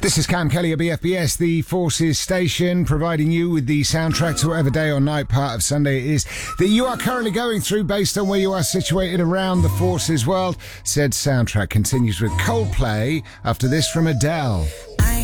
This is Cam Kelly at BFBS, the Forces station, providing you with the soundtrack to whatever day or night part of Sunday it is that you are currently going through based on where you are situated around the Forces world. Said soundtrack continues with Coldplay after this from Adele.